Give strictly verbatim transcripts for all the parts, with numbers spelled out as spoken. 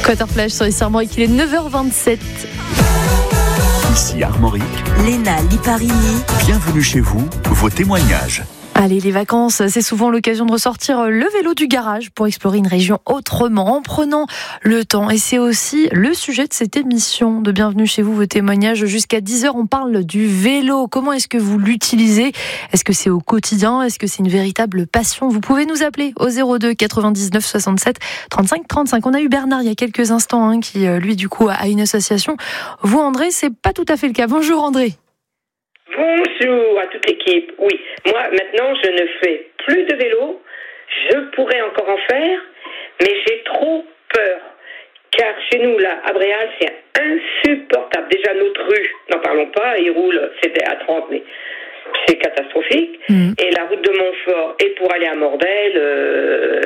Côte Armorique sur les Armoriques, il est neuf heures vingt-sept. Ici Armorique, Léna Lipari. Bienvenue chez vous, vos témoignages. Allez, les vacances, c'est souvent l'occasion de ressortir le vélo du garage pour explorer une région autrement, en prenant le temps. Et c'est aussi le sujet de cette émission de Bienvenue chez vous, vos témoignages. Jusqu'à dix heures, on parle du vélo. Comment est-ce que vous l'utilisez ? Est-ce que c'est au quotidien ? Est-ce que c'est une véritable passion ? Vous pouvez nous appeler au zéro deux quatre-vingt-dix-neuf soixante-sept trente-cinq trente-cinq. On a eu Bernard il y a quelques instants, hein, qui lui du coup a une association. Vous, André, c'est pas tout à fait le cas. Bonjour André. Bonjour à toute l'équipe. Oui, moi maintenant je ne fais plus de vélo. Je pourrais encore en faire, mais j'ai trop peur. Car chez nous, là, à Bréal, c'est insupportable. Déjà, notre rue, n'en parlons pas, il roule, c'était à trente, mais c'est catastrophique. Mmh. Et la route de Montfort, et pour aller à Morbel, euh,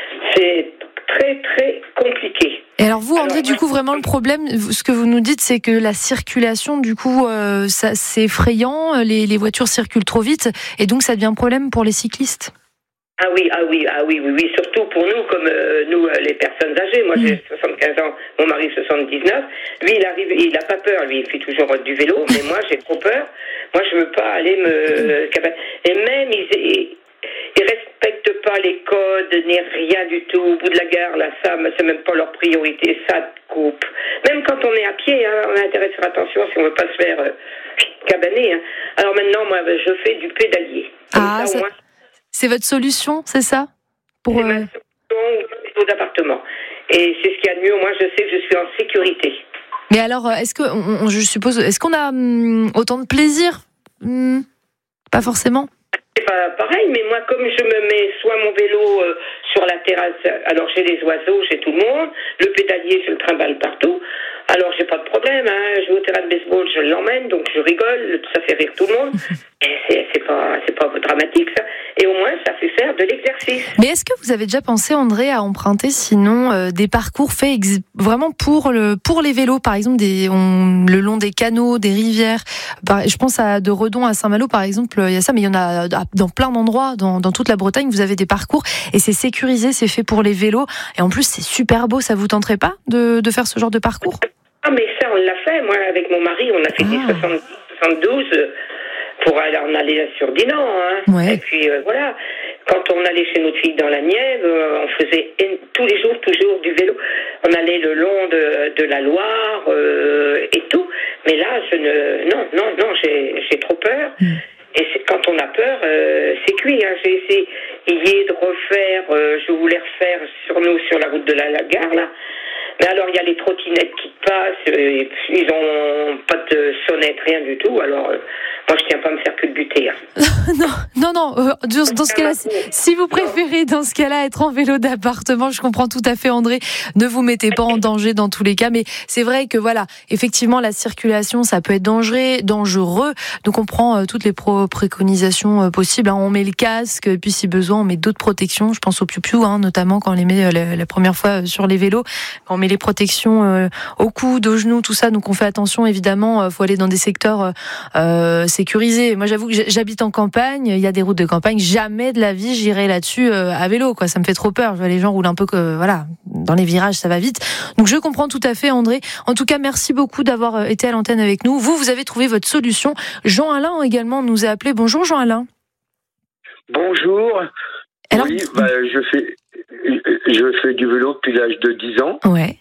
c'est très, très compliqué. Et alors vous, André, alors, du coup, vraiment le problème, ce que vous nous dites, c'est que la circulation, du coup, euh, ça, c'est effrayant, les, les voitures circulent trop vite, et donc ça devient un problème pour les cyclistes. Ah oui, ah oui, ah oui, oui, oui, surtout pour nous, comme euh, nous, euh, les personnes âgées. Moi, mmh. j'ai soixante-quinze ans, mon mari soixante-dix-neuf. Lui, il arrive, il n'a pas peur, lui, il fait toujours du vélo, mais moi, j'ai trop peur. Moi, je veux pas aller me... Et même, ils... ils Ils respectent pas les codes, ni rien du tout. Au bout de la gare, là, ça, c'est même pas leur priorité. Ça te coupe. Même quand on est à pied, hein, on a intérêt à faire attention si on veut pas se faire euh, cabaner. Hein. Alors maintenant, moi, je fais du pédalier. Ah, ça, c'est... Moins, c'est votre solution, c'est ça pour, c'est euh... ma solution au d'appartement. Et c'est ce qu'il y a de mieux. Moi, je sais que je suis en sécurité. Mais alors, est-ce que, on, je suppose, est-ce qu'on a hum, autant de plaisir hum, Pas forcément. C'est pas pareil, mais moi, comme je me mets soit mon vélo euh, sur la terrasse, alors j'ai les oiseaux, j'ai tout le monde, le pédalier, je le trimballe partout, alors j'ai pas de problème, hein, je vais au terrain de baseball, je l'emmène, donc je rigole, ça fait rire tout le monde, et c'est, c'est pas, c'est pas dramatique ça, et au moins ça fait faire de l'exercice. Mais est-ce que vous avez déjà pensé, André, à emprunter sinon euh, des parcours faits ex- vraiment pour le pour les vélos, par exemple des, on, le long des canaux, des rivières, par, je pense à de Redon à Saint-Malo par exemple, il y a ça, mais il y en a dans plein d'endroits, dans, dans toute la Bretagne, vous avez des parcours et c'est sécurisé, c'est fait pour les vélos et en plus c'est super beau, ça vous tenterait pas de, de faire ce genre de parcours ? Ah mais ça on l'a fait, moi avec mon mari, on a fait ah. des soixante-dix, soixante-douze pour aller en aller sur Dinan, hein. Ouais. Et puis euh, voilà, quand on allait chez notre fille dans la Nièvre, euh, on faisait tous les jours, toujours du vélo. On allait le long de, de la Loire euh, et tout, mais là je ne, non, non, non, j'ai, j'ai trop peur. Mm. Et c'est, quand on a peur, euh, c'est cuit. Hein. J'ai essayé de refaire, euh, je voulais refaire sur nous, sur la route de la, la gare, là. Mais alors, il y a les trottinettes qui passent, euh, ils ont pas de sonnette, rien du tout. Alors, euh, moi, je tiens pas à me faire culbuter. Hein. non, non, non. Euh, dans, dans ce cas-là, si, si vous préférez, dans ce cas-là, être en vélo d'appartement, je comprends tout à fait, André. Ne vous mettez pas en danger dans tous les cas. Mais c'est vrai que, voilà, effectivement, la circulation, ça peut être dangereux, dangereux. Donc, on prend euh, toutes les pro- préconisations euh, possibles. Hein. On met le casque, et puis si besoin, on met d'autres protections. Je pense au piou-piou, hein, notamment quand on les met euh, la, la première fois euh, sur les vélos. On met les protections euh, au coude, aux genoux, tout ça. Donc, on fait attention, évidemment. Il faut aller dans des secteurs euh, sécurisés. Moi, j'avoue que j'habite en campagne. Il y a des routes de campagne. Jamais de la vie, j'irai là-dessus euh, à vélo, quoi. Ça me fait trop peur. Je vois les gens roulent un peu que, voilà, dans les virages, ça va vite. Donc, je comprends tout à fait, André. En tout cas, merci beaucoup d'avoir été à l'antenne avec nous. Vous, vous avez trouvé votre solution. Jean-Alain également nous a appelé. Bonjour, Jean-Alain. Bonjour. Alors, oui, bah, je fais, je fais du vélo depuis l'âge de dix ans. Ouais.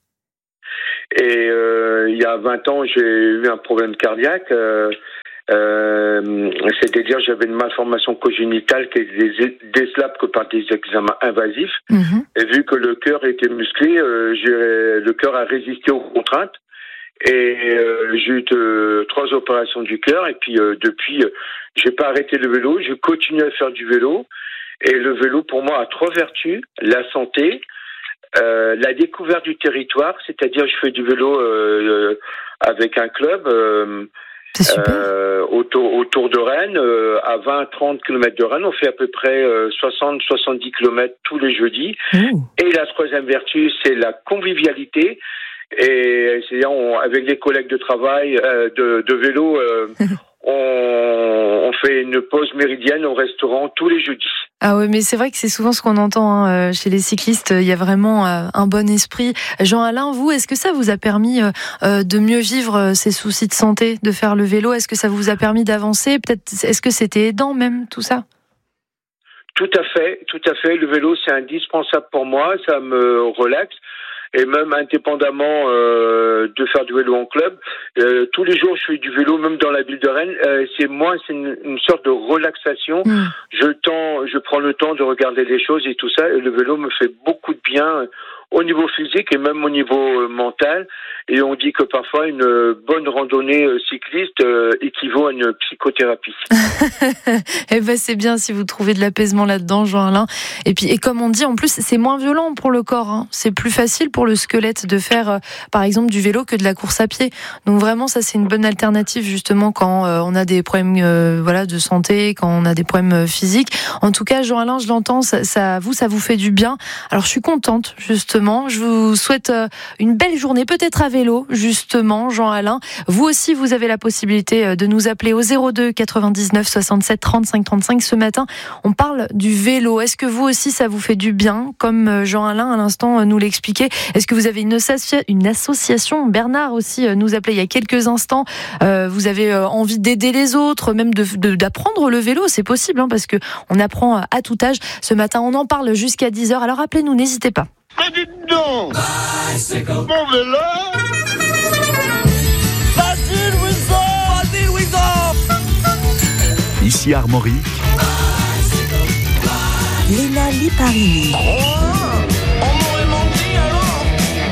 Et euh, il y a vingt ans, j'ai eu un problème cardiaque. Euh, euh, c'est-à-dire, j'avais une malformation congénitale qui est décelable que par des examens invasifs. Mmh. Et vu que le cœur était musclé, euh, j'ai, le cœur a résisté aux contraintes. Et euh, j'ai eu euh, trois opérations du cœur. Et puis euh, depuis, euh, j'ai pas arrêté le vélo. Je continue à faire du vélo. Et le vélo, pour moi, a trois vertus. La santé, euh, la découverte du territoire, c'est-à-dire je fais du vélo euh, avec un club euh, euh, autour, autour de Rennes, euh, à vingt à trente kilomètres de Rennes. On fait à peu près euh, soixante à soixante-dix kilomètres tous les jeudis. Mmh. Et la troisième vertu, c'est la convivialité. Et c'est-à-dire, on, avec les collègues de travail, euh, de, de vélo, euh, on, on fait une pause méridienne au restaurant tous les jeudis. Ah oui, mais c'est vrai que c'est souvent ce qu'on entend hein, chez les cyclistes. Il y a vraiment euh, un bon esprit. Jean-Alain, vous, est-ce que ça vous a permis euh, de mieux vivre ces soucis de santé, de faire le vélo? Est-ce que ça vous a permis d'avancer? Peut-être, est-ce que c'était aidant même, tout ça? Tout à fait, tout à fait. Le vélo, c'est indispensable pour moi. Ça me relaxe. Et même indépendamment euh, de faire du vélo en club, euh, tous les jours je fais du vélo, même dans la ville de Rennes. Euh, c'est moi, c'est une, une sorte de relaxation. Mmh. Je tends, je prends le temps de regarder les choses et tout ça. Et le vélo me fait beaucoup de bien au niveau physique et même au niveau mental. Et on dit que parfois une bonne randonnée cycliste euh, équivaut à une psychothérapie. Eh ben c'est bien si vous trouvez de l'apaisement là-dedans, Jean-Alain. Et puis et comme on dit, en plus c'est moins violent pour le corps. Hein. C'est plus facile pour le squelette de faire, euh, par exemple, du vélo que de la course à pied. Donc vraiment, ça c'est une bonne alternative justement quand euh, on a des problèmes, euh, voilà, de santé, quand on a des problèmes physiques. En tout cas, Jean-Alain, je l'entends, ça, ça vous, ça vous fait du bien. Alors je suis contente justement. Je vous souhaite une belle journée, peut-être à vélo, justement, Jean-Alain. Vous aussi, vous avez la possibilité de nous appeler au zéro deux quatre-vingt-dix-neuf soixante-sept trente-cinq trente-cinq. Ce matin, on parle du vélo. Est-ce que vous aussi, ça vous fait du bien, comme Jean-Alain, à l'instant, nous l'expliquait? Est-ce que vous avez une, associa- une association? Bernard aussi nous appelait il y a quelques instants. Euh, vous avez envie d'aider les autres, même de, de, d'apprendre le vélo. C'est possible, hein, parce qu'on apprend à tout âge. Ce matin, on en parle jusqu'à dix heures. Alors appelez-nous, n'hésitez pas. Mais dites donc, mon vélo, vas-y Louison, vas-y Louison. Ici Armorique, Léna Liparini. Oh, on m'aurait menti alors.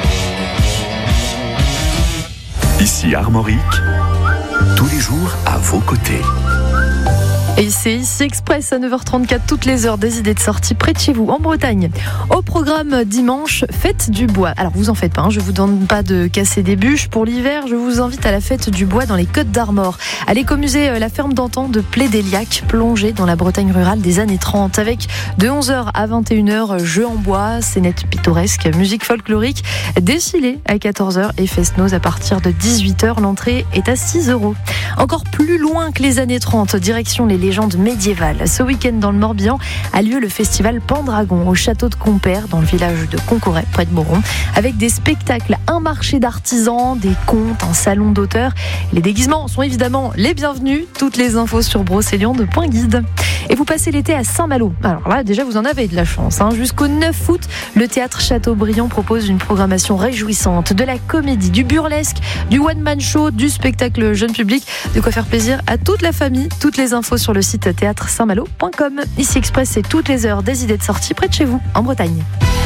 ici Armorique, tous les jours à vos côtés. Et c'est ici Express à neuf heures trente-quatre, toutes les heures des idées de sortie près de chez vous, en Bretagne. Au programme dimanche, fête du bois. Alors vous en faites pas, hein, je vous donne pas de casser des bûches. Pour l'hiver, je vous invite à la fête du bois dans les Côtes d'Armor. À l'écomusée La Ferme d'Antan de Plédéliac, plongée dans la Bretagne rurale des années trente, avec de onze heures à vingt et une heures, jeux en bois, scénettes pittoresques, musique folklorique, défilé à quatorze heures et fest-noz à partir de dix-huit heures. L'entrée est à six euros. Encore plus loin que les années trente, direction les légendes médiévales. Ce week-end dans le Morbihan a lieu le festival Pendragon au château de Compère dans le village de Concoret près de Moron, avec des spectacles, un marché d'artisans, des contes, un salon d'auteurs. Les déguisements sont évidemment les bienvenus. Toutes les infos sur brocéliande point guide. Et vous passez l'été à Saint-Malo. Alors là, déjà, vous en avez de la chance. Hein. Jusqu'au neuf août, le théâtre Chateaubriand propose une programmation réjouissante, de la comédie, du burlesque, du one-man show, du spectacle jeune public. De quoi faire plaisir à toute la famille. Toutes les infos sur le site théâtre saint malo point com. Ici Express, c'est toutes les heures des idées de sortie près de chez vous, en Bretagne.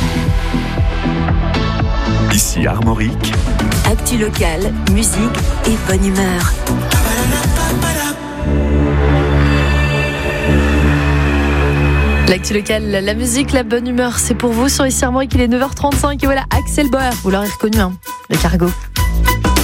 Ici Armorique, Actu locale, musique et bonne humeur. L'actu locale, la musique, la bonne humeur, c'est pour vous sur Ici Armorique. Il est neuf heures trente-cinq et voilà Axel Bauer, vous l'aurez reconnu, hein, le cargo.